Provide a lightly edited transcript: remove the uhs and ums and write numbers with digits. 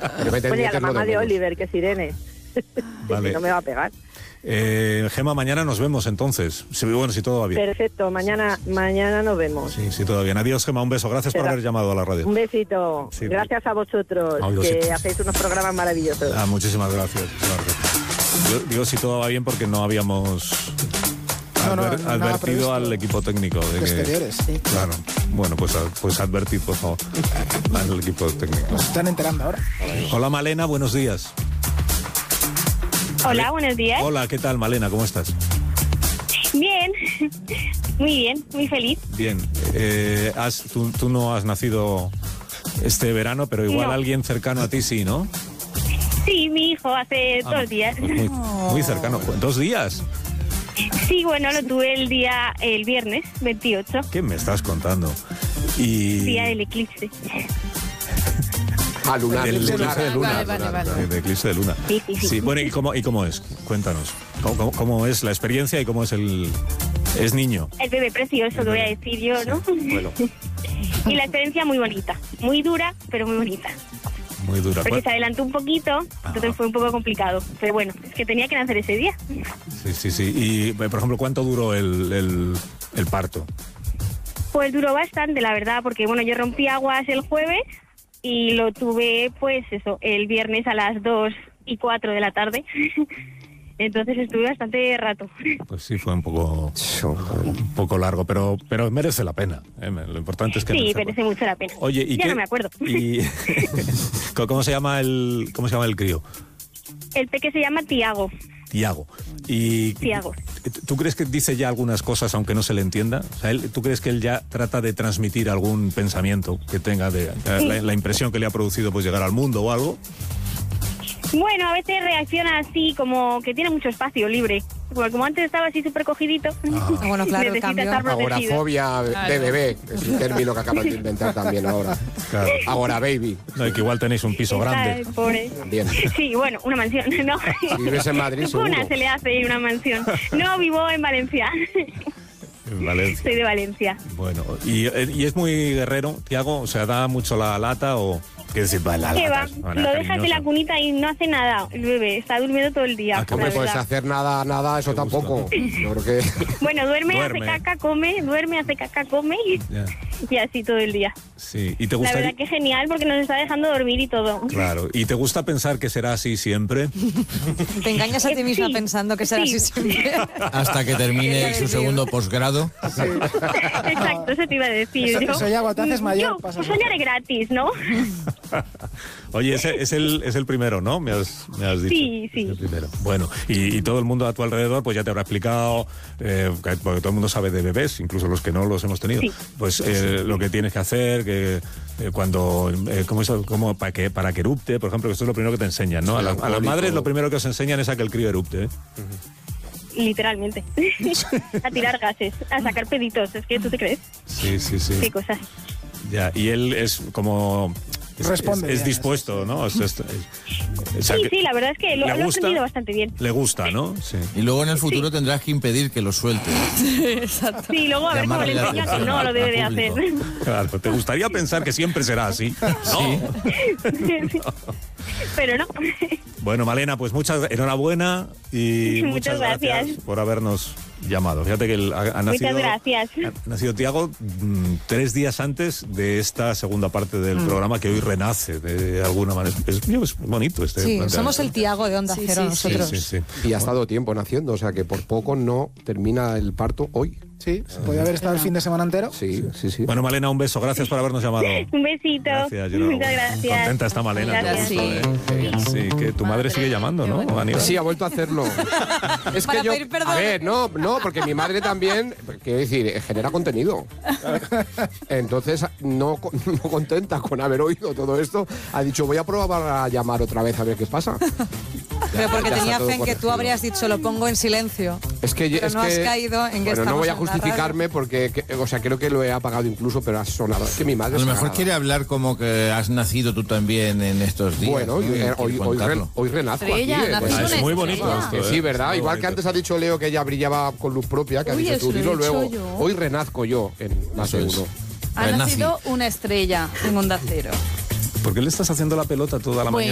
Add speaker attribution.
Speaker 1: Pues ya la mamá de Oliver, que es Irene.
Speaker 2: Vale.
Speaker 1: No me va a pegar.
Speaker 2: Gema, mañana nos vemos entonces. Bueno, si todo va bien.
Speaker 1: Perfecto, mañana nos vemos.
Speaker 2: Sí, todo bien. Adiós, Gema, un beso. Gracias por haber llamado a la radio.
Speaker 1: Un besito.
Speaker 2: Sí.
Speaker 1: Gracias a vosotros, que hacéis unos programas maravillosos.
Speaker 2: Muchísimas gracias. Yo digo si todo va bien porque no habíamos advertido al equipo técnico. De
Speaker 3: exteriores, sí.
Speaker 2: Claro. Bueno, pues advertid, por favor, al equipo técnico.
Speaker 3: Nos están enterando ahora.
Speaker 2: Hola, Malena, buenos días.
Speaker 4: Hola, buenos días.
Speaker 2: Hola, ¿qué tal, Malena? ¿Cómo estás?
Speaker 4: Bien, muy bien, muy feliz.
Speaker 2: Bien. Tú no has nacido este verano, pero igual alguien cercano a ti sí, ¿no?
Speaker 4: Sí, mi hijo hace 2 días.
Speaker 2: Pues muy cercano. 2 días.
Speaker 4: Sí, bueno, lo tuve el viernes 28.
Speaker 2: ¿Qué me estás contando?
Speaker 4: Día del eclipse.
Speaker 2: Lunar. El eclipse de luna.
Speaker 5: Vale.
Speaker 2: El eclipse de luna.
Speaker 4: Sí.
Speaker 2: Bueno, ¿y cómo es? Cuéntanos. ¿Cómo es la experiencia y cómo es es niño?
Speaker 4: El bebé precioso, lo voy a decir yo, ¿no?
Speaker 2: Bueno.
Speaker 4: Y la experiencia muy bonita. Muy dura, pero muy bonita.
Speaker 2: Muy dura.
Speaker 4: Porque se adelantó un poquito, entonces fue un poco complicado. Pero bueno, es que tenía que nacer ese día.
Speaker 2: Sí. Y, por ejemplo, ¿cuánto duró el parto?
Speaker 4: Pues duró bastante, la verdad, porque bueno, yo rompí aguas el jueves y lo tuve, pues eso, el viernes a las 2:04 de la tarde. Entonces estuve bastante rato.
Speaker 2: Pues sí, fue un poco largo, pero merece la pena. Lo importante es que
Speaker 4: sí, merece mucho la pena.
Speaker 2: Oye, ¿y
Speaker 4: ya no me acuerdo.
Speaker 2: ¿Cómo se llama el crío?
Speaker 4: El peque se llama Tiago.
Speaker 2: Tiago.
Speaker 4: Tiago.
Speaker 2: ¿Tú crees que dice ya algunas cosas aunque no se le entienda? O sea, ¿tú crees que él ya trata de transmitir algún pensamiento que tenga la impresión que le ha producido pues llegar al mundo o algo?
Speaker 4: Bueno, a veces reacciona así, como que tiene mucho espacio libre. Porque como antes estaba así súper cogidito,
Speaker 5: bueno, claro,
Speaker 4: necesita estar protegido.
Speaker 1: Agorafobia de bebé, es un término que acabas de inventar también ahora.
Speaker 2: Claro.
Speaker 1: Agora baby.
Speaker 2: No, y que igual tenéis un piso grande.
Speaker 4: Pobre.
Speaker 1: También.
Speaker 4: Sí, bueno, una mansión, ¿no?
Speaker 1: Si vives en Madrid, seguro.
Speaker 4: Una se le hace ir una mansión. No, vivo en Valencia.
Speaker 2: En Valencia.
Speaker 4: Soy de Valencia.
Speaker 2: Bueno, ¿y es muy guerrero, Tiago? O sea, ¿da mucho la lata o...? ¿Qué decir?
Speaker 4: ¿Qué va? Lo dejas en la cunita y no hace nada el bebé. Está durmiendo todo el día.
Speaker 1: No me puedes hacer nada, eso tampoco. Porque...
Speaker 4: Bueno, duerme, hace caca, come, hace caca, come y así todo el día.
Speaker 2: Sí, ¿y te gusta?
Speaker 4: La verdad que genial porque nos está dejando dormir y todo.
Speaker 2: Claro, ¿y te gusta pensar que será así siempre?
Speaker 5: Te engañas a ti misma pensando que será así siempre.
Speaker 6: Hasta que termine su segundo posgrado.
Speaker 4: Sí. Exacto, eso te iba a decir.
Speaker 3: Eso ya cuando te haces mayor.
Speaker 4: Soñaré gratis, ¿no?
Speaker 2: Oye, es el primero, ¿no? Me has dicho.
Speaker 4: Sí.
Speaker 2: Es el primero. Bueno, y todo el mundo a tu alrededor pues ya te habrá explicado, porque todo el mundo sabe de bebés, incluso los que no los hemos tenido, pues lo que tienes que hacer, que cuando para que erupte, por ejemplo, que esto es lo primero que te enseñan, ¿no? A las madres lo primero que os enseñan es a que el crío erupte, ¿eh?
Speaker 4: Literalmente. A tirar gases, a sacar peditos, es que ¿tú te crees?
Speaker 2: Sí.
Speaker 4: Qué cosas.
Speaker 2: Ya, y él es como...
Speaker 3: Responde.
Speaker 2: Es dispuesto, ¿no?
Speaker 4: Sí, la verdad es que lo ha aprendido bastante bien.
Speaker 2: Le gusta, ¿no? Sí.
Speaker 6: Y luego en el futuro tendrás que impedir que lo suelte.
Speaker 5: Exacto.
Speaker 4: Sí, luego a ver cómo le enseña que no lo debe de hacer.
Speaker 2: Claro, te gustaría pensar que siempre será así. ¿No?
Speaker 4: Sí. Pero no.
Speaker 2: Bueno, Malena, pues muchas y muchas gracias por habernos llamado. Fíjate que ha nacido...
Speaker 4: Muchas gracias.
Speaker 2: Ha nacido Tiago 3 días antes de esta segunda parte del programa que hoy renace de alguna manera. Es bonito este
Speaker 5: Sí, somos el Tiago de Onda Cero nosotros.
Speaker 2: Sí.
Speaker 1: Y ha estado tiempo naciendo, o sea que por poco no termina el parto hoy.
Speaker 3: Sí, se podía haber estado el fin de semana entero.
Speaker 1: Sí.
Speaker 2: Bueno, Malena, un beso. Gracias por habernos llamado.
Speaker 4: Un besito.
Speaker 2: Gracias,
Speaker 4: Muchas gracias.
Speaker 2: Contenta está Malena.
Speaker 4: Gracias.
Speaker 2: Sí, que tu madre sigue llamando, ¿no? Aníbal?
Speaker 1: Sí, ha vuelto a hacerlo. Es
Speaker 5: Para
Speaker 1: que yo,
Speaker 5: pedir perdón.
Speaker 1: a ver, no, porque mi madre también, quiero decir, genera contenido. Entonces, no contenta con haber oído todo esto, ha dicho, voy a probar a llamar otra vez a ver qué pasa.
Speaker 5: Pero porque
Speaker 1: Ya
Speaker 5: tenía
Speaker 1: está todo
Speaker 5: fe en que tú
Speaker 1: corregido.
Speaker 5: habrías dicho, lo pongo en silencio.
Speaker 1: Pero
Speaker 5: no has caído en que estamos
Speaker 1: no voy a
Speaker 5: en la
Speaker 1: justificarme porque, creo que lo he apagado incluso, pero ha sonado. Es que mi madre
Speaker 6: A lo
Speaker 1: es
Speaker 6: mejor
Speaker 1: sagrada.
Speaker 6: quiere hablar como que has nacido tú también en estos días.
Speaker 1: Bueno,
Speaker 6: ¿no?
Speaker 1: hoy renazco
Speaker 5: Estrella,
Speaker 1: aquí.
Speaker 5: naces una
Speaker 2: es muy bonito
Speaker 5: estrella.
Speaker 2: esto,
Speaker 1: Que sí, ¿verdad?
Speaker 2: Muy
Speaker 1: Igual que
Speaker 2: bonito.
Speaker 1: antes ha dicho Leo que ella brillaba con luz propia, que ha
Speaker 7: Uy,
Speaker 1: dicho
Speaker 7: eso
Speaker 1: tú,
Speaker 7: lo he
Speaker 1: dilo
Speaker 7: dicho
Speaker 1: luego.
Speaker 7: yo.
Speaker 1: Hoy renazco yo en más
Speaker 6: Eso
Speaker 1: de
Speaker 6: es.
Speaker 1: uno.
Speaker 7: Ha nacido una estrella en Onda Cero.
Speaker 2: ¿Por qué le estás haciendo la pelota toda la mañana?